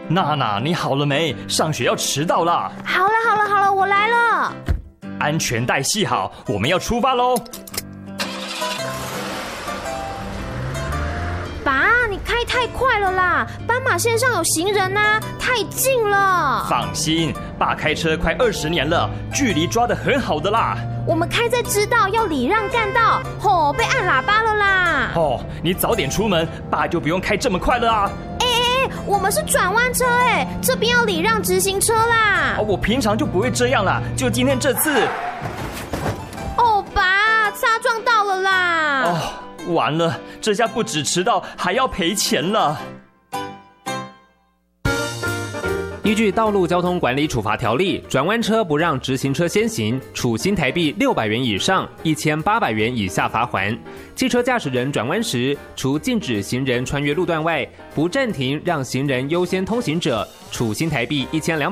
娜娜，你好了没？上学要迟到了。 好了，我来了。 安全带系好，我们要出发喽。 爸，你开太快了啦！斑马线上有行人啊，太近了。 放心，爸开车快20年了，距离抓得很好的啦。 我们开在知道要礼让干道，被按喇叭了啦。 你早点出门，爸就不用开这么快了啊。 我们是转弯车这边要礼让直行车啦。 我平常就不会这样啦，就今天这次。 爸，擦撞到了啦。 完了，这下不止迟到，还要赔钱了。 依据《道路交通管理处罚条例》，转弯车不让直行车先行，处新台币600元以上1800元以下罚锾。汽车驾驶人转弯时，除禁止行人穿越路段外，不暂停让行人优先通行者，处新台币1200